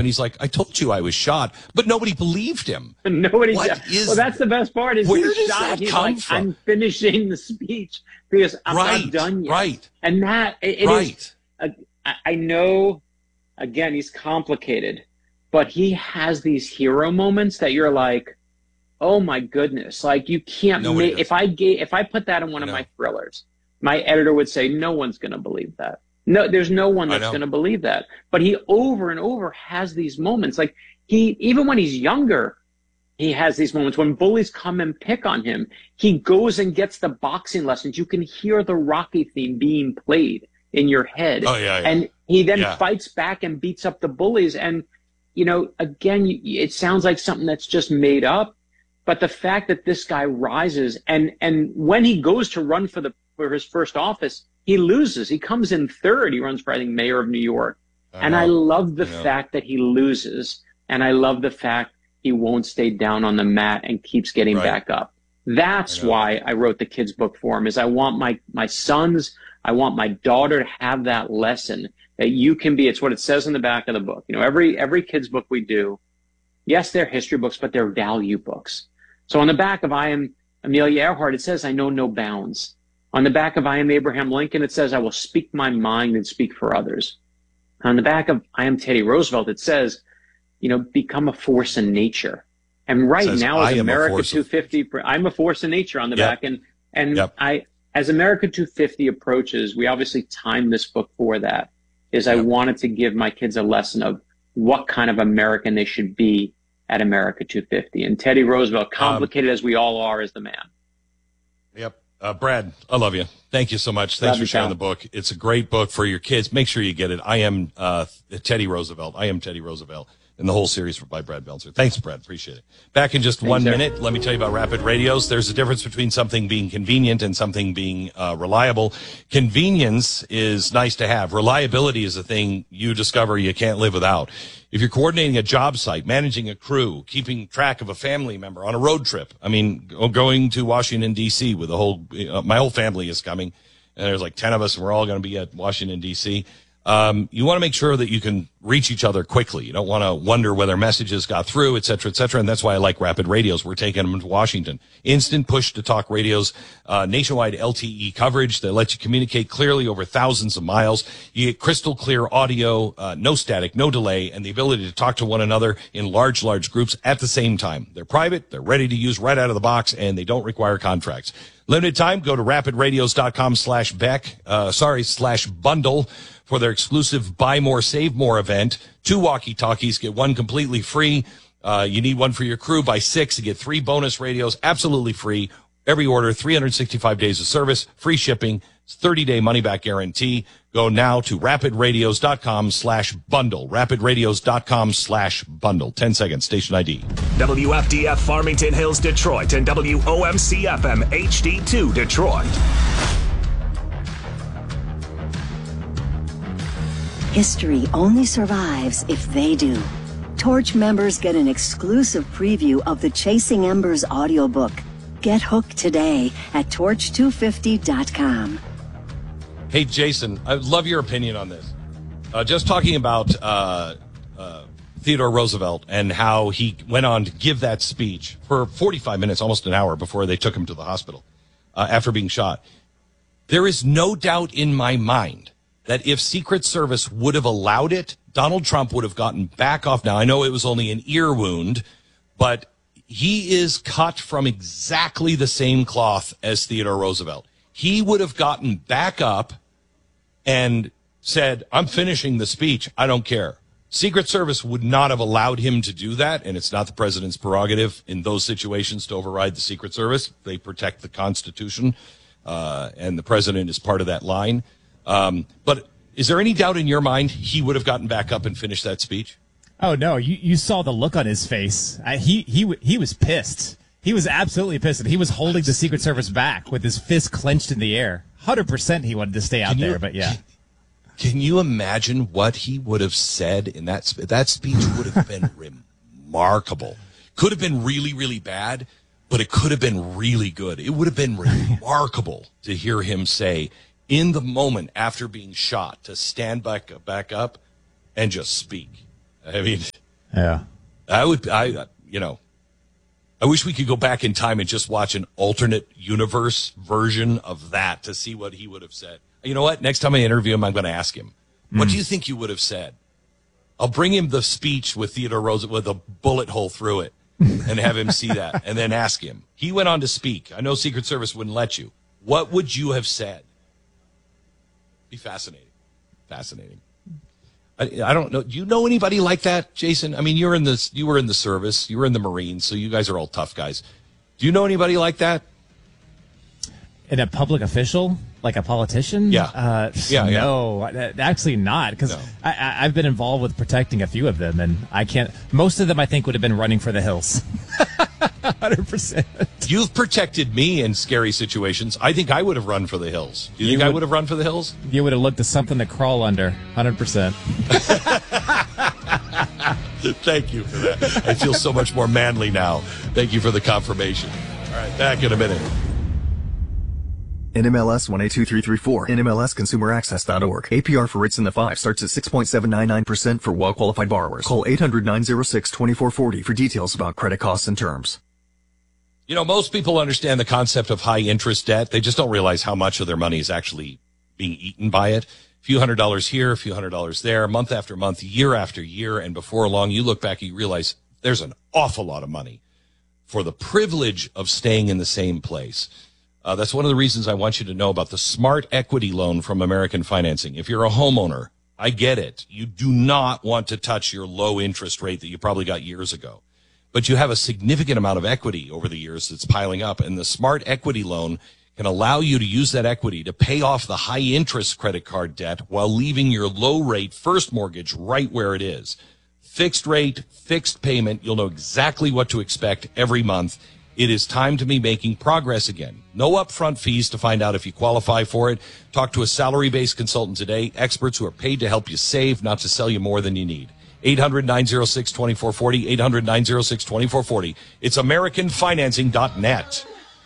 And he's like, I told you I was shot, but nobody believed him. Well, that's the best part. Is where he's does shot. that He's come like, from? I'm finishing the speech because I'm not done yet. Right. And that it is. I know. Again, he's complicated, but he has these hero moments that you're like, oh my goodness! Like you can't make. If I put that in one of my thrillers, my editor would say, no one's going to believe that. No, there's no one that's going to believe that. But he over and over has these moments. Like even when he's younger, he has these moments when bullies come and pick on him. He goes and gets the boxing lessons. You can hear the Rocky theme being played in your head. Oh, yeah. And he then fights back and beats up the bullies. And, again, it sounds like something that's just made up. But the fact that this guy rises and when he goes to run for his first office, he loses. He comes in third. He runs for, I think, mayor of New York. I love the fact that he loses. And I love the fact he won't stay down on the mat and keeps getting back up. That's why I wrote the kids' book for him, is I want my sons, I want my daughter to have that lesson that you can be. It's what it says in the back of the book. Every kids' book we do, yes, they're history books, but they're value books. So on the back of I Am Amelia Earhart, it says, I know no bounds. On the back of I Am Abraham Lincoln, it says, I will speak my mind and speak for others. On the back of I Am Teddy Roosevelt, it says, become a force in nature. And now, as America 250, I'm a force in nature on the back. And as America 250 approaches, we obviously timed this book for that, I wanted to give my kids a lesson of what kind of American they should be at America 250. And Teddy Roosevelt, complicated as we all are, is the man. Yep. Brad, I love you. Thank you so much. Thanks for sharing the book. It's a great book for your kids. Make sure you get it. I Am Teddy Roosevelt. I Am Teddy Roosevelt. And the whole series by Brad Belzer. Thanks, Brad. Appreciate it. Back in just 1 minute, let me tell you about Rapid Radios. There's a difference between something being convenient and something being reliable. Convenience is nice to have. Reliability is a thing you discover you can't live without. If you're coordinating a job site, managing a crew, keeping track of a family member on a road trip, going to Washington, D.C. with my whole family is coming, and there's like 10 of us, and we're all going to be at Washington, D.C., you want to make sure that you can reach each other quickly. You don't want to wonder whether messages got through, et cetera, et cetera. And that's why I like Rapid Radios. We're taking them to Washington. Instant push-to-talk radios, nationwide LTE coverage that lets you communicate clearly over thousands of miles. You get crystal clear audio, no static, no delay, and the ability to talk to one another in large groups at the same time. They're private, they're ready to use right out of the box, and they don't require contracts. Limited time, go to rapidradios.com/bundle for their exclusive Buy More, Save More event. 2 walkie-talkies, get 1 completely free. You need 1 for your crew. Buy 6 to get 3 bonus radios, absolutely free. Every order, 365 days of service, free shipping, 30-day money-back guarantee. Go now to rapidradios.com/bundle. Rapidradios.com/bundle. 10 seconds, station ID. WFDF Farmington Hills, Detroit, and WOMC FM HD2 Detroit. History only survives if they do. Torch members get an exclusive preview of the Chasing Embers audiobook. Get hooked today at torch250.com. Hey, Jason, I love your opinion on this. Just talking about Theodore Roosevelt and how he went on to give that speech for 45 minutes, almost an hour, before they took him to the hospital after being shot. There is no doubt in my mind that if Secret Service would have allowed it, Donald Trump would have gotten back off. Now, I know it was only an ear wound, but he is cut from exactly the same cloth as Theodore Roosevelt. He would have gotten back up and said, I'm finishing the speech. I don't care. Secret Service would not have allowed him to do that, and it's not the president's prerogative in those situations to override the Secret Service. They protect the Constitution, and the president is part of that line. But is there any doubt in your mind he would have gotten back up and finished that speech? Oh, no. You saw the look on his face. He was pissed. He was absolutely pissed. And he was holding the Secret Service back with his fist clenched in the air. 100% he wanted to stay out there, but yeah. Can you imagine what he would have said in that speech would have been remarkable. Could have been really, really bad, but it could have been really good. It would have been remarkable to hear him say, in the moment after being shot, to stand back up and just speak. I mean, Yeah. I wish we could go back in time and just watch an alternate universe version of that to see what he would have said. You know what? Next time I interview him, I'm going to ask him, what do you think you would have said? I'll bring him the speech with Theodore Roosevelt with a bullet hole through it and have him see that and then ask him. He went on to speak. I know Secret Service wouldn't let you. What would you have said? Be fascinating. Fascinating. I don't know. Do you know anybody like that, Jason? I mean, you were in the service. You were in the Marines, so you guys are all tough guys. Do you know anybody like that? In a public official? Like a politician? Yeah. No, actually not. Because I've been involved with protecting a few of them, and I can't. Most of them, I think, would have been running for the hills. 100%. You've protected me in scary situations. I think I would have run for the hills. Do you think I would have run for the hills? You would have looked at something to crawl under. 100%. Thank you for that. I feel so much more manly now. Thank you for the confirmation. All right, back in a minute. NMLS 182334. NMLSConsumerAccess.org. APR for rates in the 5 starts at 6.799% for well-qualified borrowers. Call 800-906-2440 for details about credit costs and terms. You know, most people understand the concept of high interest debt. They just don't realize how much of their money is actually being eaten by it. A few $100s here, a few $100s there, month after month, year after year. And before long, you look back and you realize there's an awful lot of money for the privilege of staying in the same place. That's one of the reasons I want you to know about the Smart Equity Loan from American Financing. If you're a homeowner, I get it. You do not want to touch your low interest rate that you probably got years ago. But you have a significant amount of equity over the years that's piling up. And the Smart Equity Loan can allow you to use that equity to pay off the high interest credit card debt while leaving your low rate first mortgage right where it is. Fixed rate, fixed payment. You'll know exactly what to expect every month. It is time to be making progress again. No upfront fees to find out if you qualify for it. Talk to a salary-based consultant today. Experts who are paid to help you save, not to sell you more than you need. 800-906-2440, 800-906-2440. It's AmericanFinancing.net.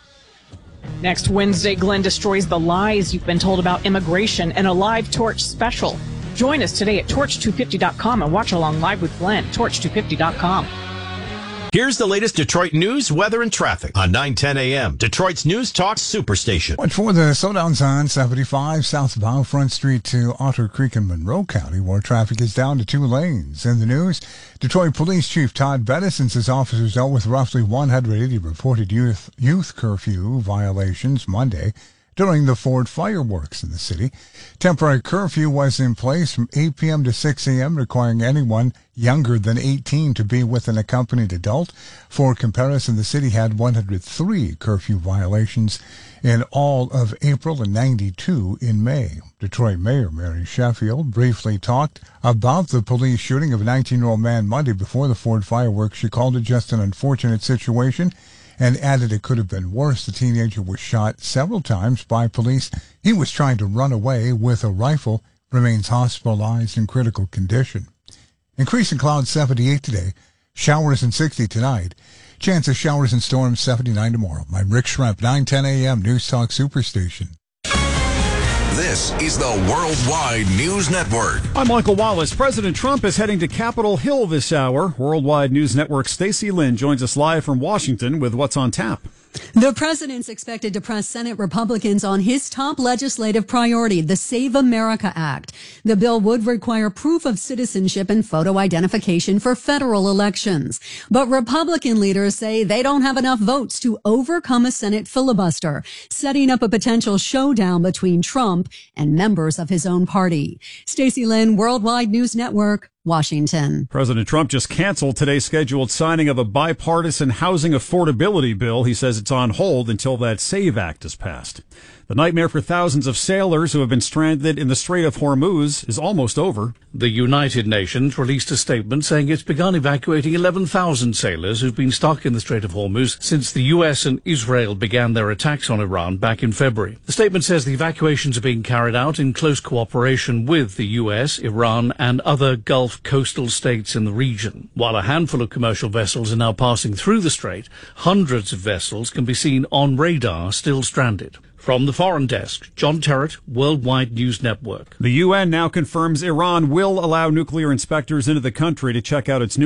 Next Wednesday, Glenn destroys the lies you've been told about immigration in a live Torch special. Join us today at torch250.com and watch along live with Glenn, torch250.com. Here's the latest Detroit news, weather, and traffic on 9:10 a.m. Detroit's News Talk Superstation. For the slowdowns on 75 south of Front Street to Otter Creek in Monroe County, where traffic is down to 2 lanes. In the news, Detroit Police Chief Todd Bettison says officers dealt with roughly 180 reported youth curfew violations Monday during the Ford fireworks in the city. Temporary curfew was in place from 8 p.m. to 6 a.m., requiring anyone younger than 18 to be with an accompanied adult. For comparison, the city had 103 curfew violations in all of April and 92 in May. Detroit Mayor Mary Sheffield briefly talked about the police shooting of a 19-year-old man Monday before the Ford fireworks. She called it just an unfortunate situation and added it could have been worse. The teenager was shot several times by police. He was trying to run away with a rifle, remains hospitalized in critical condition. Increasing clouds 78 today, showers and 60 tonight. Chance of showers and storms 79 tomorrow. I'm Rick Schremp, 9:10 a.m. News Talk Superstation. This is the Worldwide News Network. I'm Michael Wallace. President Trump is heading to Capitol Hill this hour. Worldwide News Network's Stacey Lynn joins us live from Washington with what's on tap. The president's expected to press Senate Republicans on his top legislative priority, the Save America Act. The bill would require proof of citizenship and photo identification for federal elections. But Republican leaders say they don't have enough votes to overcome a Senate filibuster, setting up a potential showdown between Trump and members of his own party. Stacey Lynn, Worldwide News Network, Washington. President Trump just canceled today's scheduled signing of a bipartisan housing affordability bill. He says it's on hold until that SAVE Act is passed. The nightmare for thousands of sailors who have been stranded in the Strait of Hormuz is almost over. The United Nations released a statement saying it's begun evacuating 11,000 sailors who've been stuck in the Strait of Hormuz since the US and Israel began their attacks on Iran back in February. The statement says the evacuations are being carried out in close cooperation with the US, Iran, and other Gulf coastal states in the region. While a handful of commercial vessels are now passing through the strait, hundreds of vessels can be seen on radar still stranded. From the Foreign Desk, John Terrett, Worldwide News Network. The UN now confirms Iran will allow nuclear inspectors into the country to check out its